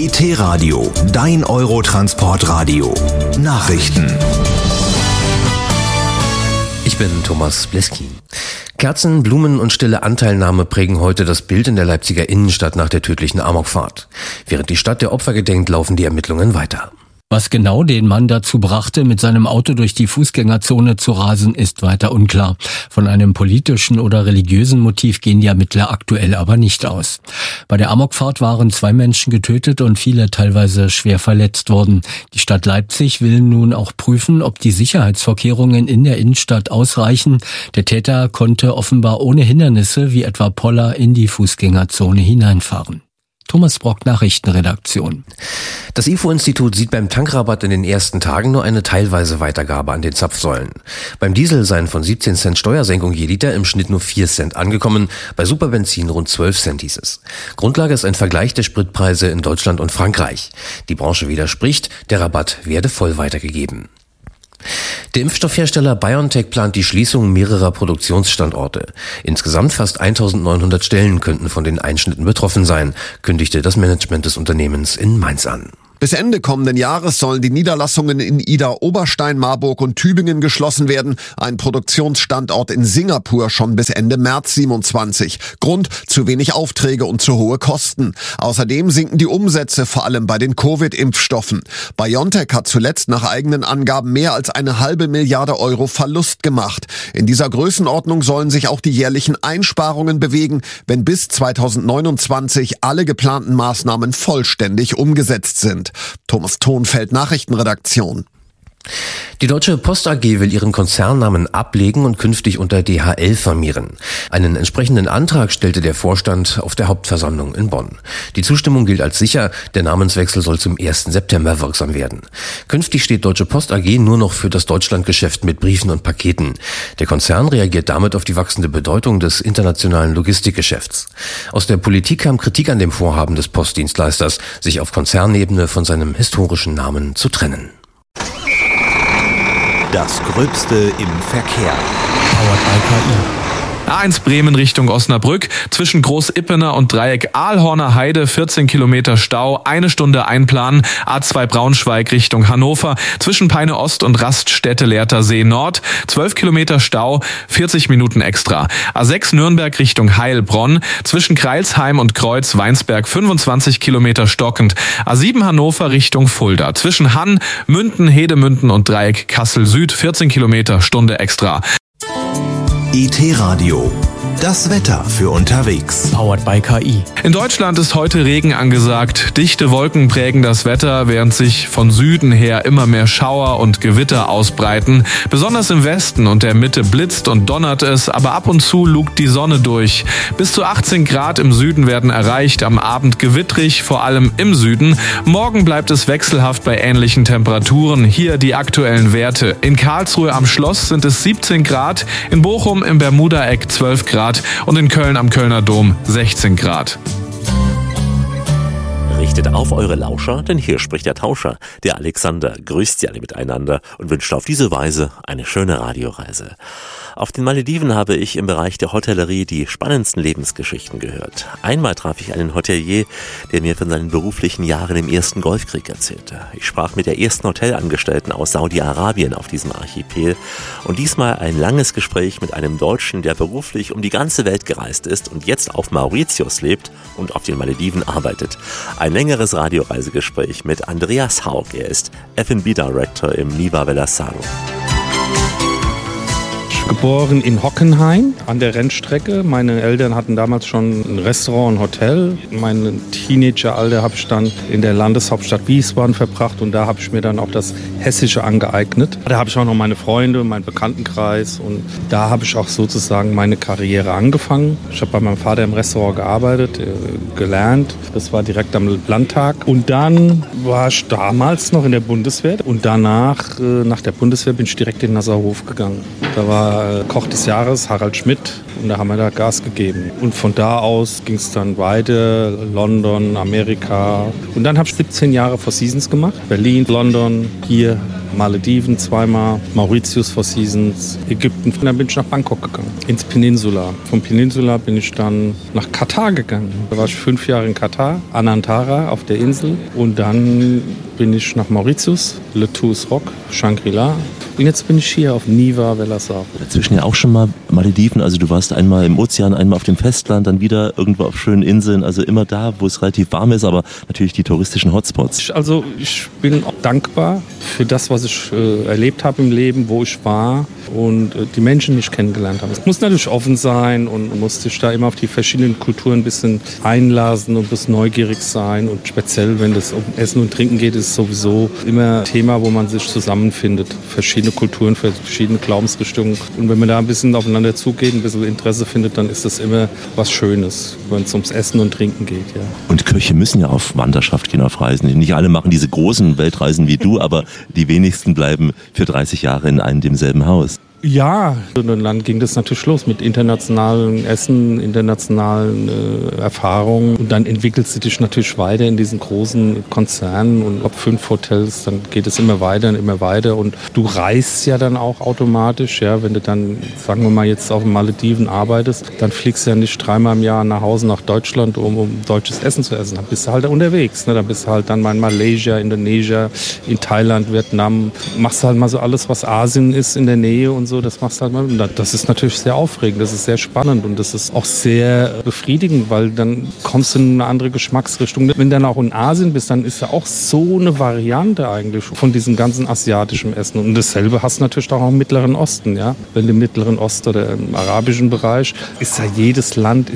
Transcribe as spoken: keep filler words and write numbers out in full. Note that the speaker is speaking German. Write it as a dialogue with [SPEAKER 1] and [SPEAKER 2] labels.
[SPEAKER 1] E T-Radio, dein Eurotransportradio. Nachrichten.
[SPEAKER 2] Ich bin Thomas Bleski. Kerzen, Blumen und stille Anteilnahme prägen heute das Bild in der Leipziger Innenstadt nach der tödlichen Amokfahrt. Während die Stadt der Opfer gedenkt, laufen die Ermittlungen weiter.
[SPEAKER 3] Was genau den Mann dazu brachte, mit seinem Auto durch die Fußgängerzone zu rasen, ist weiter unklar. Von einem politischen oder religiösen Motiv gehen die Ermittler aktuell aber nicht aus. Bei der Amokfahrt waren zwei Menschen getötet und viele teilweise schwer verletzt worden. Die Stadt Leipzig will nun auch prüfen, ob die Sicherheitsvorkehrungen in der Innenstadt ausreichen. Der Täter konnte offenbar ohne Hindernisse wie etwa Poller in die Fußgängerzone hineinfahren. Thomas Brock, Nachrichtenredaktion.
[SPEAKER 2] Das I F O-Institut sieht beim Tankrabatt in den ersten Tagen nur eine teilweise Weitergabe an den Zapfsäulen. Beim Diesel seien von siebzehn Cent Steuersenkung je Liter im Schnitt nur vier Cent angekommen, bei Superbenzin rund zwölf Cent hieß es. Grundlage ist ein Vergleich der Spritpreise in Deutschland und Frankreich. Die Branche widerspricht, der Rabatt werde voll weitergegeben. Der Impfstoffhersteller BioNTech plant die Schließung mehrerer Produktionsstandorte. Insgesamt fast eintausendneunhundert Stellen könnten von den Einschnitten betroffen sein, kündigte das Management des Unternehmens in Mainz an.
[SPEAKER 4] Bis Ende kommenden Jahres sollen die Niederlassungen in Ida, Oberstein, Marburg und Tübingen geschlossen werden. Ein Produktionsstandort in Singapur schon bis Ende März siebenundzwanzig. Grund: zu wenig Aufträge und zu hohe Kosten. Außerdem sinken die Umsätze, vor allem bei den Covid-Impfstoffen. BioNTech hat zuletzt nach eigenen Angaben mehr als eine halbe Milliarde Euro Verlust gemacht. In dieser Größenordnung sollen sich auch die jährlichen Einsparungen bewegen, wenn bis zweitausendneunundzwanzig alle geplanten Maßnahmen vollständig umgesetzt sind. Thomas Thonfeld, Nachrichtenredaktion.
[SPEAKER 2] Die Deutsche Post A G will ihren Konzernnamen ablegen und künftig unter D H L firmieren. Einen entsprechenden Antrag stellte der Vorstand auf der Hauptversammlung in Bonn. Die Zustimmung gilt als sicher, der Namenswechsel soll zum ersten September wirksam werden. Künftig steht Deutsche Post A G nur noch für das Deutschlandgeschäft mit Briefen und Paketen. Der Konzern reagiert damit auf die wachsende Bedeutung des internationalen Logistikgeschäfts. Aus der Politik kam Kritik an dem Vorhaben des Postdienstleisters, sich auf Konzernebene von seinem historischen Namen zu trennen.
[SPEAKER 1] Das Gröbste im Verkehr.
[SPEAKER 3] Powered by K I.
[SPEAKER 5] A eins Bremen Richtung Osnabrück, zwischen Groß-Ippener und Dreieck Aalhorner Heide, vierzehn Kilometer Stau, eine Stunde einplanen. A zwei Braunschweig Richtung Hannover, zwischen Peine Ost und Raststätte Lehrter See Nord, zwölf Kilometer Stau, vierzig Minuten extra. A sechs Nürnberg Richtung Heilbronn, zwischen Kreilsheim und Kreuz Weinsberg, fünfundzwanzig Kilometer stockend. A sieben Hannover Richtung Fulda, zwischen Hann, Münden, Hedemünden und Dreieck Kassel Süd, vierzehn Kilometer, Stunde extra.
[SPEAKER 1] E T-Radio, das Wetter für unterwegs.
[SPEAKER 3] Powered by K I.
[SPEAKER 5] In Deutschland ist heute Regen angesagt. Dichte Wolken prägen das Wetter, während sich von Süden her immer mehr Schauer und Gewitter ausbreiten. Besonders im Westen und der Mitte blitzt und donnert es, aber ab und zu lugt die Sonne durch. Bis zu achtzehn Grad im Süden werden erreicht, am Abend gewittrig, vor allem im Süden. Morgen bleibt es wechselhaft bei ähnlichen Temperaturen. Hier die aktuellen Werte. In Karlsruhe am Schloss sind es siebzehn Grad, in Bochum im Bermudaeck zwölf Grad und in Köln am Kölner Dom sechzehn Grad.
[SPEAKER 6] Richtet auf eure Lauscher, denn hier spricht der Tauscher. Der Alexander grüßt sie alle miteinander und wünscht auf diese Weise eine schöne Radioreise. Auf den Malediven habe ich im Bereich der Hotellerie die spannendsten Lebensgeschichten gehört. Einmal traf ich einen Hotelier, der mir von seinen beruflichen Jahren im ersten Golfkrieg erzählte. Ich sprach mit der ersten Hotelangestellten aus Saudi-Arabien auf diesem Archipel und diesmal ein langes Gespräch mit einem Deutschen, der beruflich um die ganze Welt gereist ist und jetzt auf Mauritius lebt und auf den Malediven arbeitet. Ein längeres Radioreisegespräch mit Andreas Haug. Er ist F and B Director im Niva Velasang.
[SPEAKER 7] Geboren in Hockenheim an der Rennstrecke. Meine Eltern hatten damals schon ein Restaurant, ein Hotel. Mein Teenageralter habe ich dann in der Landeshauptstadt Wiesbaden verbracht und da habe ich mir dann auch das Hessische angeeignet. Da habe ich auch noch meine Freunde, meinen Bekanntenkreis und da habe ich auch sozusagen meine Karriere angefangen. Ich habe bei meinem Vater im Restaurant gearbeitet, gelernt. Das war direkt am Landtag und dann war ich damals noch in der Bundeswehr und danach, nach der Bundeswehr, bin ich direkt in Nasserhof gegangen. Da war Koch des Jahres, Harald Schmidt, und da haben wir da Gas gegeben. Und von da aus ging es dann weiter, London, Amerika. Und dann habe ich siebzehn Jahre Four Seasons gemacht, Berlin, London, hier Malediven zweimal, Mauritius Four Seasons, Ägypten. Und dann bin ich nach Bangkok gegangen, ins Peninsula. Vom Peninsula bin ich dann nach Katar gegangen. Da war ich fünf Jahre in Katar, Anantara auf der Insel. Und dann bin ich nach Mauritius, Le Tours Rock, Shangri-La. Und jetzt bin ich hier auf Niva Velasar.
[SPEAKER 6] Dazwischen ja auch schon mal Malediven, also du warst einmal im Ozean, einmal auf dem Festland, dann wieder irgendwo auf schönen Inseln, also immer da, wo es relativ warm ist, aber natürlich die touristischen Hotspots.
[SPEAKER 7] Also ich bin auch dankbar für das, was ich äh, erlebt habe im Leben, wo ich war und äh, die Menschen, die ich kennengelernt habe. Es muss natürlich offen sein und muss sich da immer auf die verschiedenen Kulturen ein bisschen einlassen und ein bisschen neugierig sein. Und speziell, wenn es um Essen und Trinken geht, ist es sowieso immer ein Thema, wo man sich zusammenfindet. Verschiedene Kulturen, verschiedene Glaubensrichtungen. Und wenn man da ein bisschen aufeinander zugeht, ein bisschen Interesse findet, dann ist das immer was Schönes, wenn es ums Essen und Trinken geht. Ja.
[SPEAKER 6] Und Köche müssen ja auf Wanderschaft gehen, auf Reisen. Nicht alle machen diese großen Weltreisen wie du, aber die wenigsten bleiben für dreißig Jahre in einem demselben Haus.
[SPEAKER 7] Ja, und dann ging das natürlich los mit internationalen Essen, internationalen äh, Erfahrungen. Und dann entwickelst du dich natürlich weiter in diesen großen Konzernen und ab fünf Hotels, dann geht es immer weiter und immer weiter. Und du reist ja dann auch automatisch, ja, wenn du dann, sagen wir mal, jetzt auf den Malediven arbeitest, dann fliegst du ja nicht dreimal im Jahr nach Hause nach Deutschland, um, um deutsches Essen zu essen. Dann bist du halt unterwegs, ne? Dann bist du halt dann mal in Malaysia, Indonesien, in Thailand, Vietnam. Machst halt mal so alles, was Asien ist in der Nähe und so. So, das machst du halt mal. Das ist natürlich sehr aufregend, das ist sehr spannend und das ist auch sehr befriedigend, weil dann kommst du in eine andere Geschmacksrichtung. Wenn du dann auch in Asien bist, dann ist ja auch so eine Variante eigentlich von diesem ganzen asiatischen Essen. Und dasselbe hast du natürlich auch im Mittleren Osten, ja. Wenn du im Mittleren Osten oder im arabischen Bereich ist ja jedes Land